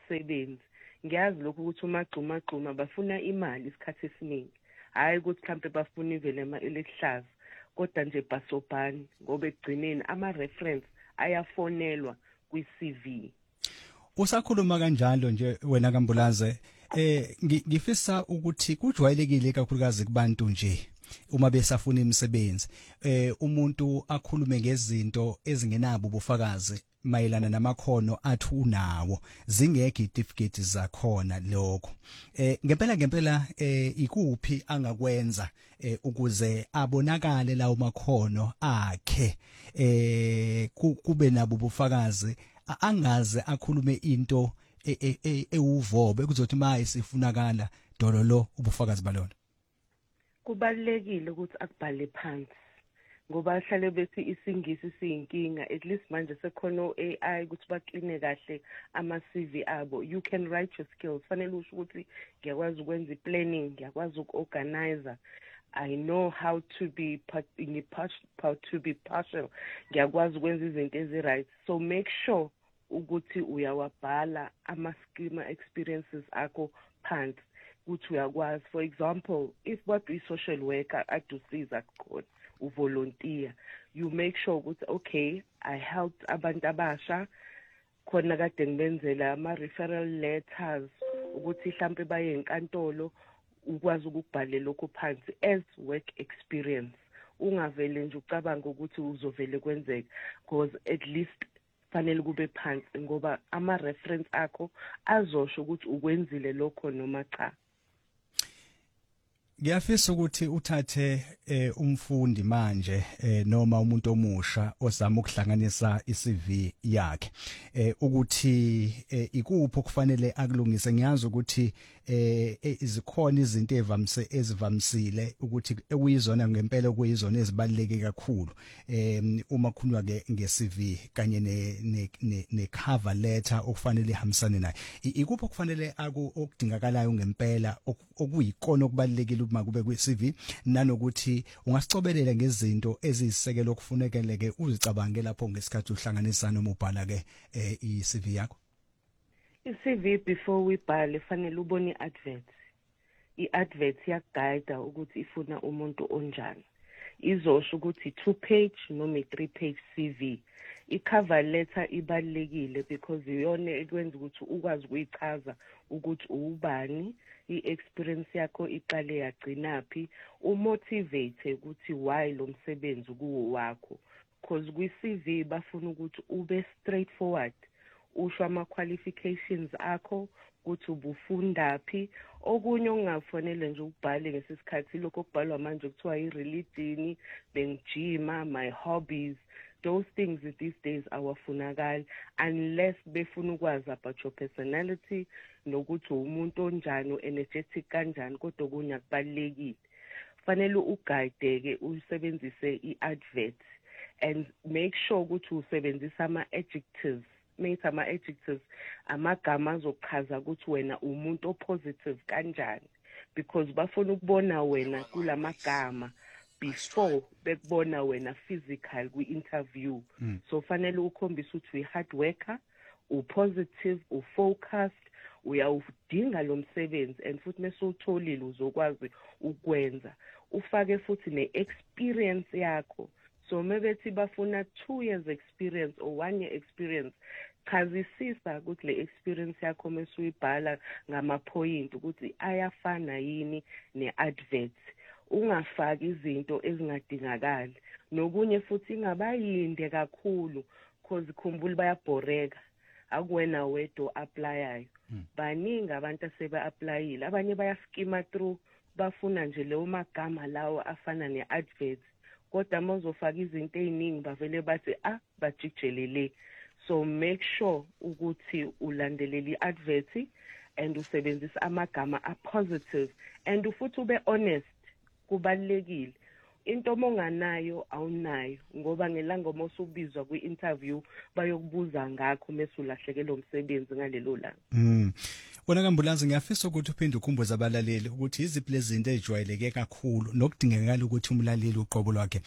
umsebenzi ngiyazi lokho ukuthi umagxumagxuma bafuna imali isikhathi esiningi hayi ukuthi mhlawumbe bafuna ivele elihlaza kodwa nje basobhani ngoba ekugcineni ama-reference ayafonelwa kwi-CV. Usakhuluma kanjalo nje wena Kambulaze ngifisa ukuthi kujwayelekile kakhulukazi kubantu nje uma besafuna imisebenzi umuntu akhulume ngezinto ezingenabo ubufakazi mayelana namakhono athi unawo zingekho certificate zakhona lokho ngempela ikuphi angakwenza ukuze abonakale lawo makhono akhe kube nabo ubufakazi angaze akhulume into ewuvobe kuzothi maye sifunakala dololo ubufakazi balona. Kubalekile ukuthi akubhale phansi ngoba ahlale bethi isingisi siyinkinga at least manje sekhona AI ukuthi bakline kahle ama-CV abo. You can write your skills. Fanele usho ukuthi ngiyakwazi ukwenza i-planning, ngiyakwazi uku-organizer. I know how to be partial. Ngiyakwazi ukwenza izinto ezi-right. So make sure ukuthi uyawabhala ama-schema experiences akho phansi ukuthi uyakwazi. For example, if what we social worker adusiza khona uvolunteer, you make sure ukuthi okay, I helped abantu abasha khona kade ngibenzela ama-referral letters ukuthi mhlambe baye enkantolo ukwazi ukubhala lokho phansi as work experience. Ungavele nje ucabanga ukuthi uzovele kwenzeka because at least fanele kube phansi ngoba ama-reference akho azosho ukuthi ukwenzile lokho noma cha. Ngiyafisa ukuthi uthathe umfundi manje noma umuntu omusha ozama ukuhlanganisa iCV yakhe ukuthi ikuphi okufanele akulungise. Ngiyazi ukuthi izikhona izinto ezivamisile ukuthi ekuyizona ngempela okuyizona ezibaluleke kakhulu uma kukhulunywa ngeCV kanye ne cover letter okufanele ihambisane nayo. Ikuphi okufanele okudingakalayo ngempela okuyikona okubalulekile uma kube kwi-CV nanokuthi ungasicobelela ngezinto ezisekelo okufunekeleke uzicabange lapho ngesikhathi uhlanganisa noma ubhala ke i-CV yakho. I-CV before uyibhale fanele ubone i-advert. I-advert yakuguide ukuthi ifuna umuntu onjani. Izosho ukuthi 2-page noma 3-page CV. I-cover letter ibalulekile because iyona ekwenza ukuthi ukwazi ukuyichaza ukuthi ubani, i-experience yakho iqale yagcinaphi, umotivate ukuthi why lo msebenzi kuwo wakho. Because kwi-CV bafuna ukuthi ube straightforward. Usho ama-qualifications akho ukuthi ubufundaphi. Okunye ongafanele nje ukubhale ngesisikhathi lokho okubhalwa manje kuthiwa i-religion, bengijima, my hobbies. Those things these days awafunakali unless befuna ukwazi about your personality nokuthi umuntu onjani energetic kanjani kodwa okunye akubalekile. Fanele uguideke usebenzise i-advert and make sure ukuthi usebenzisa ama-adjectives. Make ama-adjectives amagama azochaza ukuthi wena umuntu opositive kanjani because bafuna ukubona wena kulamagama before bekubona wena physical kwi-interview. So fanele ukhombisa ukuthi uyi-hard worker, u-positive, u-focused, uyawudinga lo msebenzi and futhi mesewutholile uzokwazi ukwenza. Ufake futhi ne-experience yakho. So mebethi bafuna 2 years experience or 1 year experience, chazisisa ukuthi le experience yakho mesuyibhala ngama-point ukuthi ayafana yini ne-advert. Ungafaki izinto ezingadingakali. Nokunye futhi ingabayinde kakhulu because khumbula bayabhoreka. Akuwena wedwa applyayo. Baningi abantu aseba-applyile. Abanye bayaskima through bafuna nje leyo magama lawo afana ne-advert. Kodwa mawuzofaka izinto eziningi bavele bathi bajijelele. So make sure ukuthi ulandelela i-advert and usebenzisa amagama a-positive and futhi ube honest. Kubalekile into omonganayo awunayo ngoba ngelanga mosubizwa kwi-interview bayokubuza ngakho mesulahlekelwe umsebenzi ngalelo langa. Wona Kambulazi ngiyafisa ukuthi uphinde ukhumbuze abalaleli ukuthi iziphi lezi zinto ezijwayeleke kakhulu nokudingekala ukuthi umlaleli uqobo lwakhe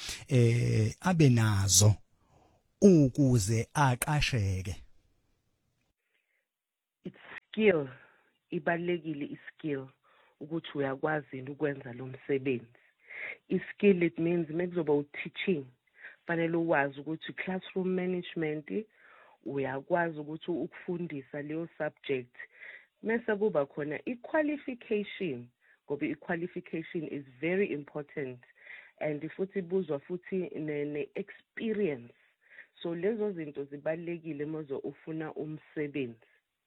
abe nazo ukuze aqasheke. It's skill ibalekile iskill ukuthi uyakwazi ukwenza lo msebenzi. I-skill it means mekuzoba u-teaching fanele uwazi ukuthi classroom management uyakwazi ukuthi ukufundisa leyo subject. Mase kuba khona i-qualification ngoba i-qualification is very important and futhi ibuzwa futhi ne-experience. So lezo zinto zibalekile mazo ufuna umsebenzi.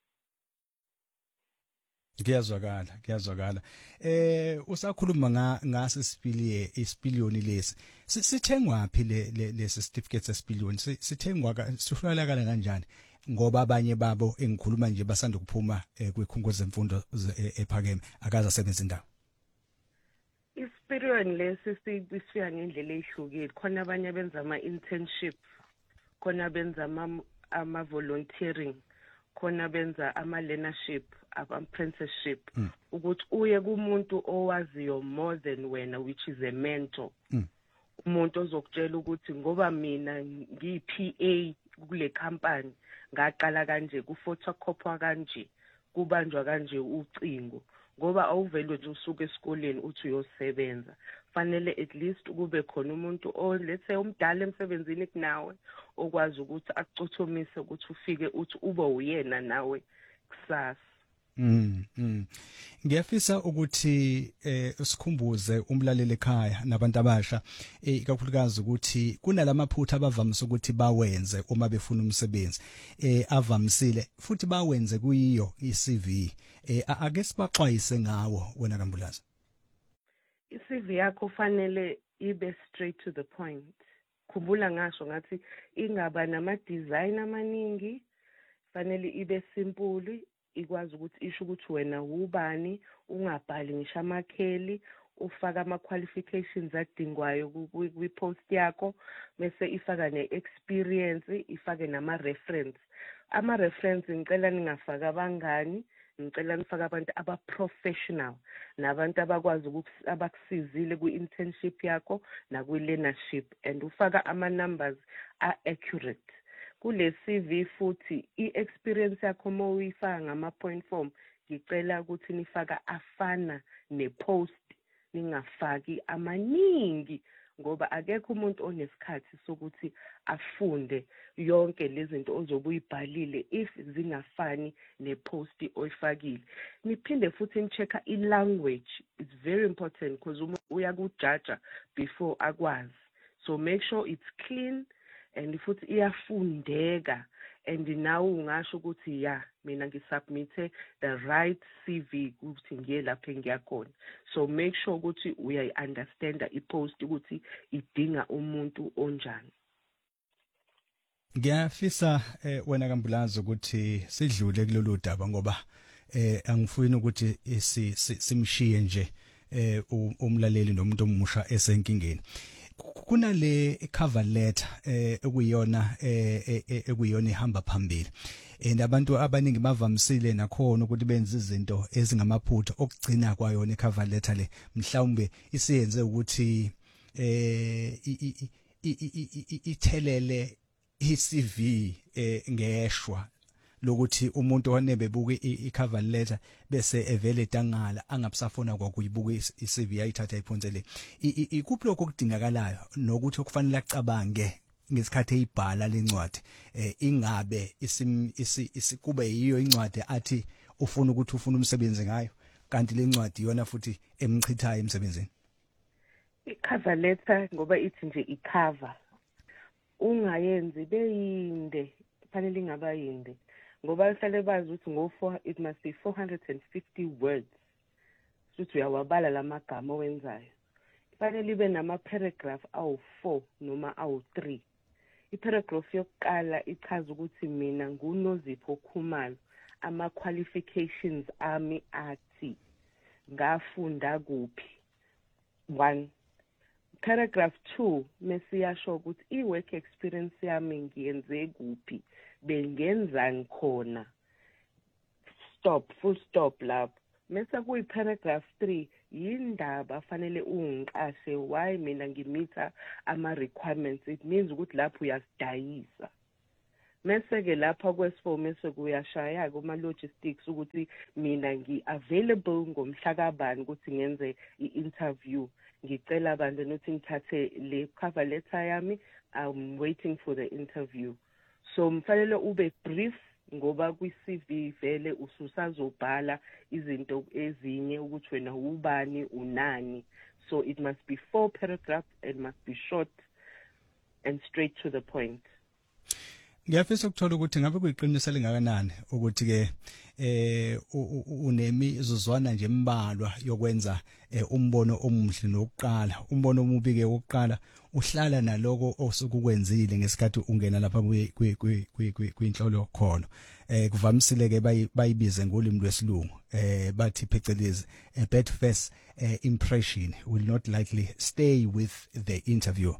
Kuyazwakala. Usakhuluma ngase isipiliyoni lesi. Sithengwa phi lesi certificate sesipiliyoni? Sithengwa sitholakala kanjani? Ngoba abanye babo engikhuluma nje basanda kuphuma kwikhungo zemfundo ephakeme akaza sebenza indawo. Isipiliyoni lesi sifika ngendlela ehlukile. Khona abanye benza ama-internship, khona benza ama-volunteering, khona benza ama-learnership, ama-apprenticeship, ukuthi uye kumuntu owaziyo more than wena, which is a mentor. Umuntu ozokutshela ukuthi ngoba mina ngiyi-PA kule company ngaqala kanje, kuphotocopy kanje, kubanjwa kanje ucingo. Ngoba awuvele nje usuke esikoleni uthi uyosebenza. Fanele at least kube khona umuntu let's say umdala emsebenzini kunawe okwazi ukuthi akucuthumise ukuthi ufike uthi ube uyena nawe kusasa. Ngiyafisa ukuthi sikhumbuze umlaleli ekhaya nabantu abasha ikakhulukazi ukuthi kunalamaphutha abavamisa ukuthi bawenze uma befuna umsebenzi avamisile futhi bawenze kuyiyo iCV. Ake sibaxwayise ngawo wena Kambulazi. iCV yakho fanele ibe straight to the point. Khumbula ngasho ngathi ingaba nama design amaningi, fanele ibe simple, ikwazi ukuthi isho ukuthi wena ubani, ungabhali ngisho amakheli, ufaka ama-qualifications adingwayo kwi-post yakho, bese ifaka ne-experience, ifake nama-reference. Ama-reference ngicela ningafaka abangani, ngicela nifake abantu aba-professional, nabantu abakwazi abakusizile kwi-internship yakho nakwi-learnership, and ufaka ama-numbers are-accurate. Kule CV futhi i-experience yakho uma uyifaka ngama-point form, ngicela ukuthi nifaka afana ne-post, ningafaki amaningi ngoba akekho umuntu onesikhathi sokuthi afunde yonke lezi zinto ozobe uyibhalile if zingafani ne-post oyifakile. Niphinde futhi ni-check i-language. It's very important because uyakujaja before akwazi. So make sure it's clean and futhi iyafundeka, and now ungasho ukuthi mina ngisubmit the right CV ukuthi ngiye lapho engiyakhona. So make sure ukuthi uyayi-understand i-post ukuthi idinga umuntu onjani. Ngiyafisa wena Kambulazi ukuthi sidlule kulolu daba ngoba angifuni ukuthi simshiye nje umlaleli nomuntu omusha esenkingeni. Kunale cover letter ekuyiyona ihamba phambili, abantu abaningi bavamisile nakhona ukuthi benze izinto ezingamaphutha okugcina kwayona icover letter le mhlawumbe isiyenze ukuthi ithelele iCV ngeshwa lokuthi umuntu onebe buke icover letter bese evele dangala angabusafuna kwakuyibuka iCV ayithatha iphonsele. Ikuphi lokho okudingakalayo nokuthi okufanele acabange ngesikhathi eyibhala lencwadi ingabe kube yiyo incwadi athi ufuna umsebenzi ngayo kanti lencwadi yona futhi emchithayo emsebenzini. Icover letter ngoba ithi nje icover ungayenzi beyinde, fanele ingaba yinde ngoba kufanele bazi ukuthi it must be 450 words ukuthi uyawabala lamagama owenzayo. Kufanele ibe nama-paragraph awu-4 noma awu-3. I-paragraph yokuqala ichaza ukuthi mina nguNozipho Khumalo, ama-qualifications ami athi, ngafunda kuphi. 1. Paragraph 2 mesiyasho ukuthi i-work experience yami ngiyenze kuphi, bengenzani khona, full stop lapho. Mese kuyi-paragraph 3 yindaba fanele ungiqashe why mina ngimitha ama-requirements. It means ukuthi lapho uyasidayisa. mese ke lapha kwesform esekuyashaya kuma logistics ukuthi mina ngiavailable ngomhla kabani ukuthi ngenze iinterview ngicela abantu nokuthi ngithathe le cover letter yami I'm waiting for the interview so mfanele ube brief ngoba kwi-CV vele ususazobhala izinto ezinye ukuthi wena ubani unani so it must be 4 paragraphs and must be short and straight to the point. Ngiyafisa ukuthola ukuthi ngabe kuyiqiniso lingakanani ukuthi ke unemizuzwana nje embalwa yokwenza umbono omuhle nokuqala umbono omubi ke wokuqala uhlala naloko osukukwenzile ngesikhathi ungena lapha kwinhlolo khona kuvamisile ke bayibize ngolimi lwesilungu bathi phecelezi a bad first impression will not likely stay with the interview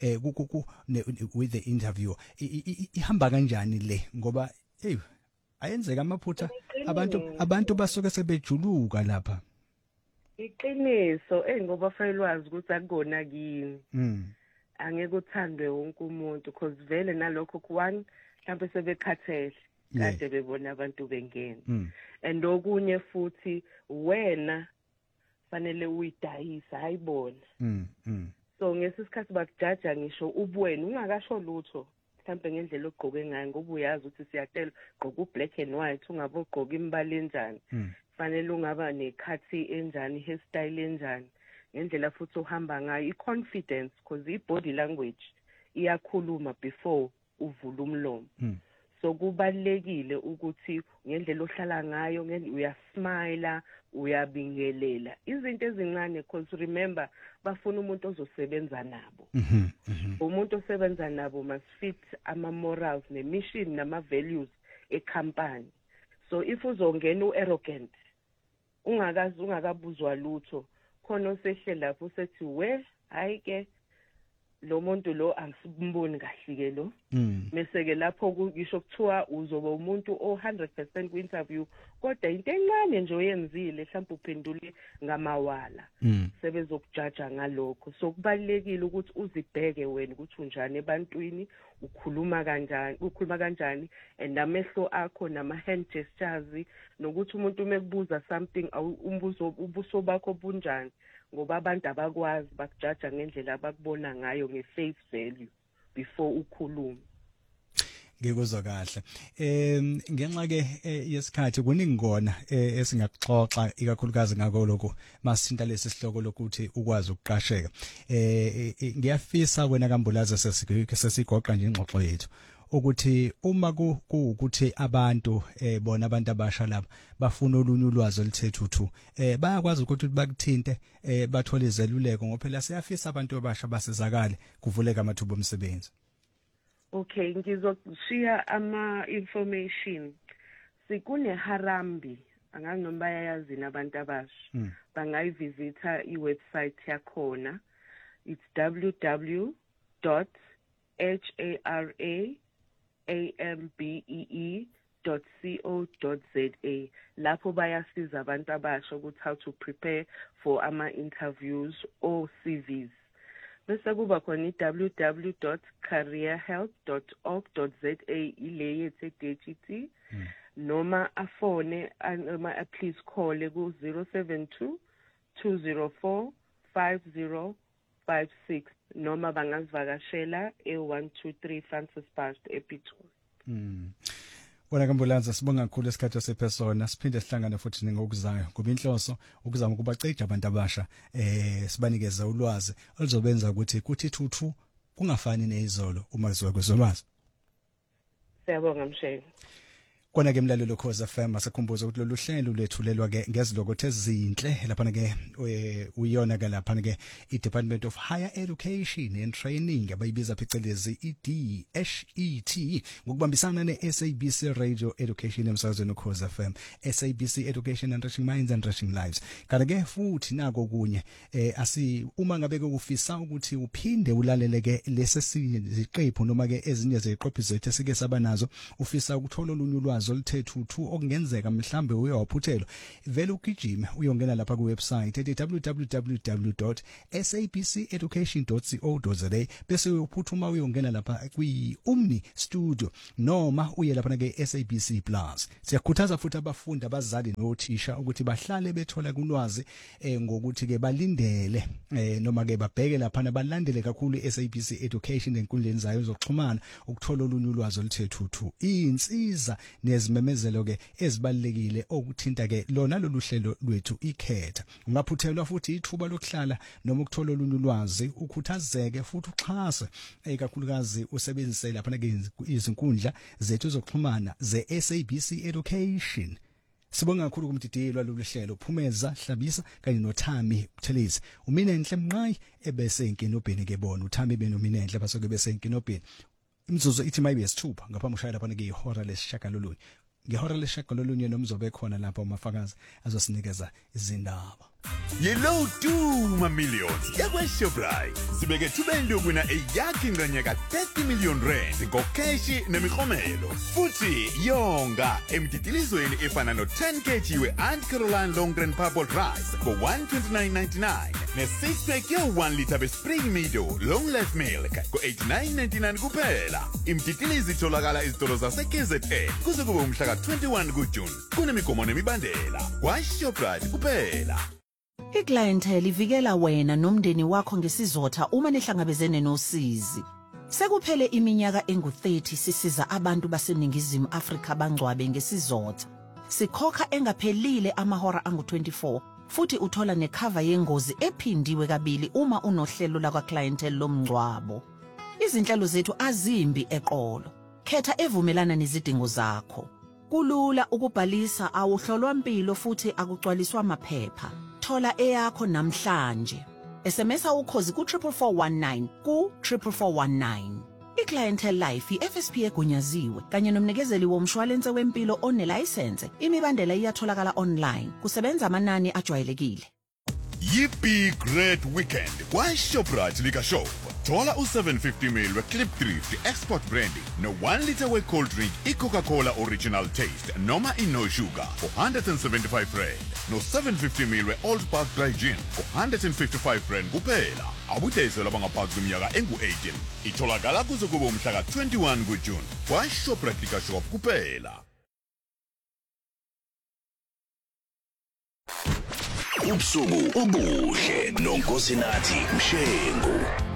with the interview ihamba kanjani le ngoba hey ayenzeka amaphutha abantu basuke sebejuluka lapha iqiniso ngoba fayilwazi ukuthi akukona kini angeke uthandwe wonke umuntu because vele nalokho ku1 mhlawumbe sebekhathele kade bebona abantu bengena and okunye futhi wena fanele uyidayisa hayibona so ngesikhathi bakujaja ngisho ubuwena ungakasho lutho mhlawumbe ngendlela ogqoke ngayo ngoba uyazi ukuthi siyacela gqoka ublack and white ungabe ugqoka imbala enjani fanele ungaba nekhathi enjani hairstyle enjani ngendlela futhi uhamba ngayo i-confidence because i-body language iyakhuluma before uvula umlomo so kubalekile ukuthi ngendlela ohlala ngayo uyasmile uyabingelela izinto ezincane because remember bafuna umuntu ozosebenza nabo umuntu osebenza nabo must fit ama morals ne mission nama values ecompany so if uzongena uarrogant ungakabuzwa lutho khona osehle lapho usethi we hayi ke lo muntu lo angisimboni kahle ke lo mase ke lapho kusho kuthiwa uzoba umuntu o100% ku-interview kodwa into encane nje oyenzile mhlawumbe uphendule ngamawala sebezokujaja ngalokho so kubalekile ukuthi uzibheke wena ukuthi unjani ebantwini ukhuluma kanjani and amehlo akho nama hand gestures nokuthi umuntu mekubuza something ubuso bakho bunjani ngoba abantu abakwazi bakujaja ngendlela abakubona ngayo ngeface value before ukhuluma ngikuzwa kahle ngenxa ke yesikhathi kuningi ngona esingaxoxa ikakhulukazi ngako lokho masithinta lesi sihloko lokuthi ukwazi ukuqasheka ngiyafisa wena kaMbulazi sesigoqa nje ingxoxo yethu ukuthi uma ukuthi abantu bona abantu abasha lapha bafuna olunye ulwazi olithethuthu bayakwazi ukuthi bakuthinte bathole izeluleko ngoba phela siyafisa abantu abasha basizakale kuvuleka amathuba omsebenzi. Okay, ngizoshiya ama information sikune Harambe angazi noma bayayazi nabantu abasha bangayivisitha iwebsite yakhona it's www.harambee.co.za lapho bayasiza abantu abasha ukuthi how to prepare for ama interviews or CVs bese kuba khona www.careerhelp.org.za ile yethu DHT noma afone please call ku 072 204 5056 noma bangazivakashela e123 Francis Past ePitoli. Wona kaMbulazi sibonga kakhulu isikhathi sephesona siphinde sihlangane futhi ngokuzayo kuba inhloso ukuzama ukubaceja abantu abasha sibanikeze ulwazi oluzobenza ukuthi kuthi thuthu kungafani nezolo uma kuziwa kwezolwazi. Siyabonga mshayeli. Kona ke mlalelo Khoza FM asikhumbuza ukuthi lolu hlelo lwethulelwa ke ngezilokothe ezinhle lapha ke uyona ke lapha ke iDepartment of Higher Education and Training abayibiza phecelezi iDHET ngokubambisana neSABC Radio Education emsakazweni Khoza FM SABC Education Enriching Minds and Enriching Lives kanti ke futhi nako kunye uma ngabe kufisa ukuthi uphinde ulalele ke lesi siqephu noma ke ezinye zeziqephu zethu esike saba nazo ufisa ukuthola olunye ulwazi ulwazi oluthethuthu okungenzeka mhlambe uyawaphuthelwa vele ugijime uyongena lapha ku website ethi www.sabceducation.co.za bese uyophuthuma uyongena lapha kwi Umni Studio noma uye lapha ke SABC Plus. Siyakhuthaza futhi abafundi abazali nothisha ukuthi bahlale bethola kulwazi ngokuthi ke balindele noma ke babheke lapha balandele kakhulu SABC Education enkundleni zayo zokuxhumana ukuthola olunye ulwazi oluthethuthu insiza nezimemezelo ke ezibalekile okuthinta ke lona lolu hlelo lwethu ikhetha. Ungaphuthelwa futhi ithuba lokuhlala noma ukuthola olunye ulwazi ukhuthazeke futhi uxhase kakhulukazi usebenzise lapha ke izinkundla zethu zokuxhumana ze SABC Education. Sibonga kakhulu kumdidiyelwa lolu hlelo Phumeza Hlabisa kanye noThami Buthelezi. Uminenhle Mnqayi ebese enkinobheni ke bona uThami benominenhle basoke bese enkinobheni. Imzuzu ithi mayibe yesithupha ngaphambi ushaya lapha ke ihora lesishagalolunye. Ngehora lesishagalolunye nomzobe khona lapha umafakazi azosinikeza izindaba. Yellow Duma Millions yakwaShoprite sibeke thubeni lokwina eyakhe inganyaka 30 million rand ngokheshi nemiklomelo futhi yonga emtidilizweni efana no 10 kg we-Aunt Caroline Long Grain Purple Rice for 129.99 ne-6 pack ye-1 liter be-Spring Meadow Long Life Milk ku-89.99 kuphela. Imtidilizi itholakala izitolo zase-KZN kuze kube umhla ka-21 kuJune. Kunemigomo nemibandela kwaShoprite kuphela. Iclientele ivikela wena nomndeni wakho ngesizotha uma nihlangabezene nosizi. Sekuphele iminyaka engu-30 sisiza abantu baseNingizimu Afrika abangcwabe ngesizotha. Sikhokha engaphelile amahora angu-24 futhi uthola necover yengozi ephindiwe kabili uma unohlelo lakwa-clientele lomngcwabo. Izinhlelo zethu azimbi eqolo. Khetha evumelana nezidingo zakho. Kulula ukubhalisa awuhlolwa impilo futhi akugcwaliswa amaphepha. Thola eyakho namhlanje. SMS ukhozi ku 44419 ku 44419. iClientele Life iFSP egunyaziwe kanye nomnikezeli womshwalense wempilo onelicense. Imibandela iyatholakala online. Kusebenza amanani ajwayelekile. Yippee Great Weekend kwaShoprite Liquor Shop. Thola u750 ml we-Clip Thrift Export Brandy no-1 liter we-cold drink i-Coca-Cola Original Taste noma i-No Sugar for 175 rand no-750 ml we-Old Park Dry Gin for 155 rand kuphela. Abudayisela abangaphansi kweminyaka engu-18. Itholakala kuze kube umhla ka-21 kuJune kwaShoprite Liquor Shop kuphela. Ubusuku obuhle noNkosinathi Mshengu.